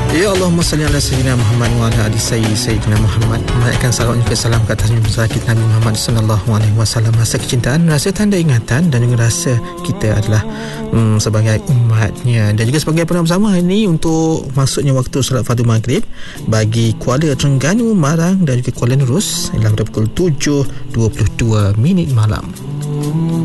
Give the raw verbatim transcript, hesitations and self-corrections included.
Ya Allahumma salli ala sayyidina Muhammad wa ala ali sayyidina Muhammad. Menaikkan salawat dan salam ke atas Nabi kita Nabi Muhammad sallallahu alaihi wasallam. Rasa kecintaan, rasa tanda ingatan dan juga rasa kita adalah hmm, sebagai umatnya. Dan juga sebagai pernah bersama hari ini untuk masuknya waktu solat fardu maghrib bagi Kuala Terengganu, Marang dan juga Kuala Nerus ialah pada pukul tujuh dua puluh dua minit malam.